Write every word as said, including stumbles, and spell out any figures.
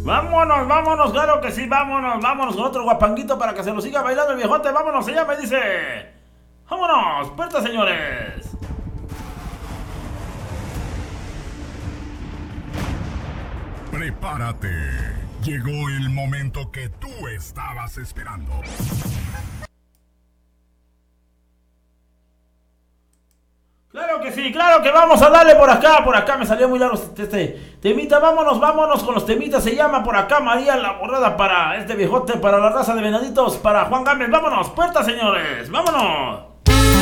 Vámonos, vámonos, claro que sí, vámonos, vámonos con otro guapanguito para que se lo siga bailando el viejote. Vámonos, ella me dice. Vámonos, puerta, señores. Prepárate. Llegó el momento que tú estabas esperando. Claro que sí, claro que vamos a darle por acá, por acá me salió muy largo este, este temita, vámonos, vámonos con los temitas, se llama por acá María la borrada para este viejote, para la raza de venaditos, para Juan Gámez, vámonos, puerta, señores, vámonos.